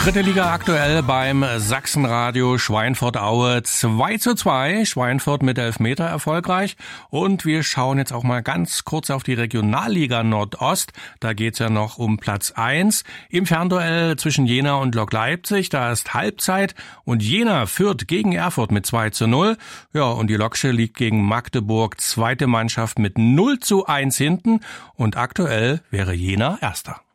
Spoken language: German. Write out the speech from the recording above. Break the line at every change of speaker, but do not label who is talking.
Dritte Liga aktuell beim Sachsenradio Schweinfurt-Aue 2:2. Schweinfurt mit Elfmeter erfolgreich. Und wir schauen jetzt auch mal ganz kurz auf die Regionalliga Nordost. Da geht's ja noch um Platz 1. Im Fernduell zwischen Jena und Lok Leipzig, da ist Halbzeit. Und Jena führt gegen Erfurt mit 2:0. Ja, und die Loksche liegt gegen Magdeburg, zweite Mannschaft, mit 0:1 hinten. Und aktuell wäre Jena Erster.